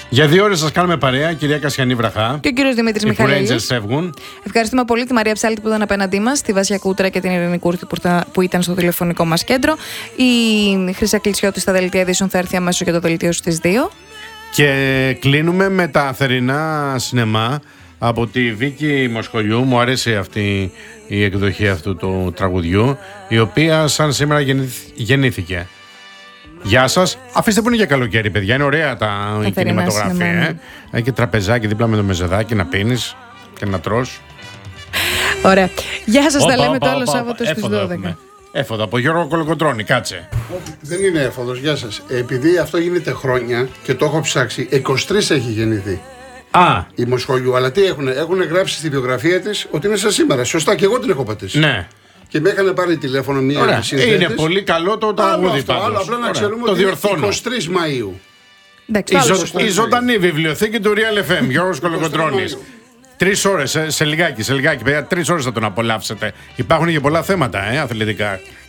Για 2 ώρες σας κάνουμε παρέα, κυρία Κασιανή Βραχά. Και ο κύριος Δημήτρης Μιχαλέλης. Οι Rangers φεύγουν. Ευχαριστούμε πολύ τη Μαρία Ψάλτη που ήταν απέναντί μας, τη Βάσια Κούτρα και την Ειρήνη Κούρτη που ήταν στο τηλεφωνικό μας κέντρο. Η Χρύσα Κλεισιώτη στα δελτία ειδήσεων θα έρθει αμέσως για το δελτίο στις 2. Και κλείνουμε με τα θερινά σινεμά από τη Βίκη Μοσχολιού. Μου αρέσει αυτή η εκδοχή αυτού του τραγουδιού, η οποία σαν σήμερα γεννήθηκε. Γεια σας. Αφήστε που είναι για καλοκαίρι, παιδιά. Είναι ωραία η κινηματογραφία. Έχει τραπεζάκι δίπλα με το μεζεδάκι να πίνεις και να τρως. Ωραία. Γεια σας, τα λέμε το άλλο Σάββατο στις 12. Έφοδο από Γιώργο Κολοκοτρώνη, κάτσε. Δεν είναι έφοδος, γεια σας. Επειδή αυτό γίνεται χρόνια και το έχω ψάξει, 23 έχει γεννηθεί. Η Μοσχολιού, αλλά τι έχουν γράψει στη βιογραφία της ότι είναι σαν σήμερα. Σωστά, και εγώ την έχω πατήσει. Ναι. Και με είχαν πάρει τηλέφωνο μία συνθέτης. Είναι πολύ καλό το τραγούδι πάντως. Άλλο, απλά να ξέρουμε ότι είναι 23 Μαΐου. Η ζωντανή βιβλιοθήκη του Real FM, Γιώργος Κολοκοτρώνης. 3 ώρες, σε λιγάκι, παιδιά. 3 ώρες θα τον απολαύσετε. Υπάρχουν και πολλά θέματα, αθλητικά.